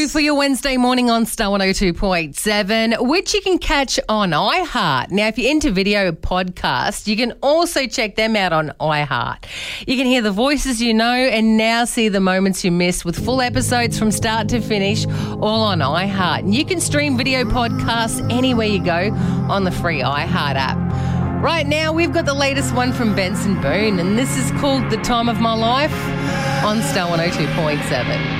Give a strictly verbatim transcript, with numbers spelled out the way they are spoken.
Crew for your Wednesday morning on Star one oh two point seven, which you can catch on iHeart. Now, if you're into video podcasts, you can also check them out on iHeart. You can hear the voices you know and now see the moments you missed with full episodes from start to finish, all on iHeart. And you can stream video podcasts anywhere you go on the free iHeart app. Right now, we've got the latest one from Benson Boone, and this is called The Time of My Life on Star one oh two point seven.